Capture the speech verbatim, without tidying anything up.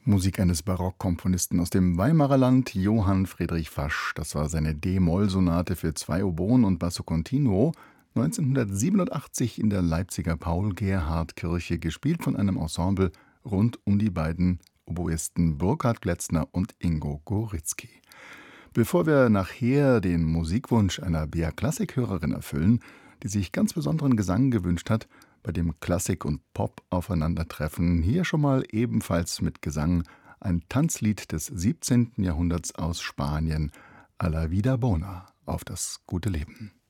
Musik eines Barockkomponisten aus dem Weimarer Land, Johann Friedrich Fasch. Das war seine D-Moll-Sonate für zwei Oboen und Basso Continuo, neunzehnhundertsiebenundachtzig in der Leipziger Paul-Gerhardt-Kirche, gespielt von einem Ensemble rund um die beiden Oboisten Burkhard Gletzner und Ingo Goritzky. Bevor wir nachher den Musikwunsch einer B A-Klassik-Hörerin erfüllen, die sich ganz besonderen Gesang gewünscht hat, bei dem Klassik und Pop aufeinandertreffen, hier schon mal ebenfalls mit Gesang ein Tanzlied des siebzehnten Jahrhunderts aus Spanien, A la vida bona, auf das gute Leben.